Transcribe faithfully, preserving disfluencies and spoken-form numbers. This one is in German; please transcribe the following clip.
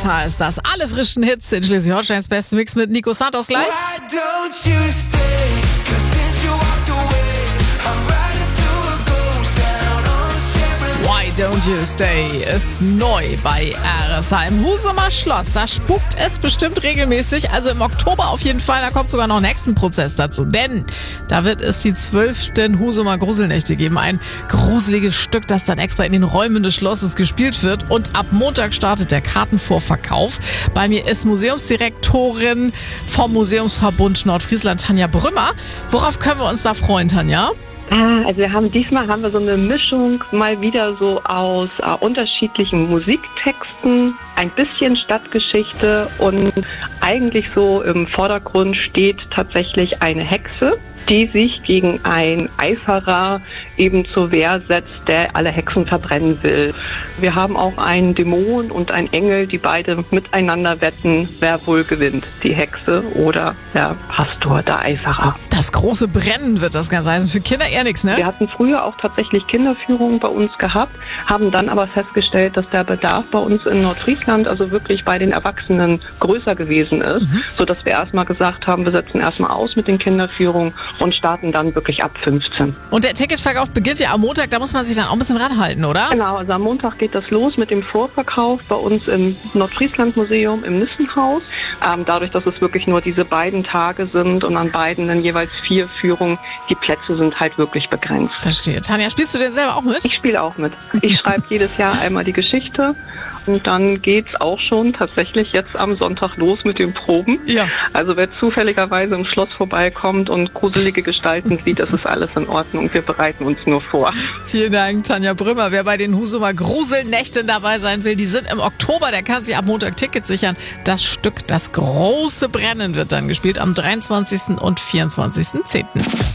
heißt das. Alle frischen Hits in Schleswig-Holsteins besten Mix mit Nico Santos gleich. Why don't you stay? 'Cause since you walked away, I'm riding through a ghost town on a Chevrolet. Why Don't You Stay ist neu bei R S H im Husumer Schloss. Da spukt es bestimmt regelmäßig, also im Oktober auf jeden Fall. Da kommt sogar noch ein Hexenprozess dazu, denn da wird es die zwölften Husumer Gruselnächte geben. Ein gruseliges Stück, das dann extra in den Räumen des Schlosses gespielt wird. Und ab Montag startet der Kartenvorverkauf. Bei mir ist Museumsdirektorin vom Museumsverbund Nordfriesland, Tanja Brümmer. Worauf können wir uns da freuen, Tanja? Ah, also wir haben diesmal haben wir so eine Mischung mal wieder so aus äh, unterschiedlichen Musiktexten, ein bisschen Stadtgeschichte und eigentlich so im Vordergrund steht tatsächlich eine Hexe, die sich gegen einen Eiferer eben zur Wehr setzt, der alle Hexen verbrennen will. Wir haben auch einen Dämon und einen Engel, die beide miteinander wetten, wer wohl gewinnt, die Hexe oder der Pastor, der Eiferer. Das große Brennen wird das Ganze heißen. Für Kinder eher nichts, ne? Wir hatten früher auch tatsächlich Kinderführungen bei uns gehabt, haben dann aber festgestellt, dass der Bedarf bei uns in Nordfriesland also wirklich bei den Erwachsenen größer gewesen ist, mhm. sodass wir erstmal gesagt haben, wir setzen erstmal aus mit den Kinderführungen und starten dann wirklich ab fünfzehn. Und der Ticketverkauf beginnt ja am Montag, da muss man sich dann auch ein bisschen ranhalten, oder? Genau, also am Montag geht das los mit dem Vorverkauf bei uns im Nordfriesland-Museum im Nissenhaus. Ähm, dadurch, dass es wirklich nur diese beiden Tage sind und an beiden dann jeweils vier Führungen, die Plätze sind halt wirklich begrenzt. Verstehe. Tanja, spielst du denn selber auch mit? Ich spiele auch mit. Ich schreibe jedes Jahr einmal die Geschichte. Und dann geht's auch schon tatsächlich jetzt am Sonntag los mit den Proben. Ja. Also wer zufälligerweise im Schloss vorbeikommt und gruselige Gestalten sieht, das ist alles in Ordnung. Wir bereiten uns nur vor. Vielen Dank, Tanja Brümmer. Wer bei den Husumer Gruselnächten dabei sein will, die sind im Oktober. Der kann sich ab Montag Tickets sichern. Das Stück Das große Brennen wird dann gespielt am dreiundzwanzigsten und vierundzwanzigsten zehnten